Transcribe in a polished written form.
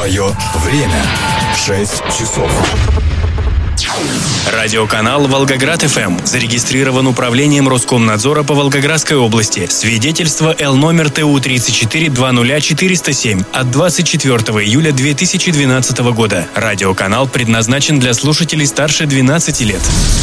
Твое время 6 часов. Радиоканал «Волгоград-ФМ» зарегистрирован управлением Роскомнадзора по Волгоградской области. Свидетельство Л номер ТУ 3420407 от 24 июля 2012 года. Радиоканал предназначен для слушателей старше 12 лет.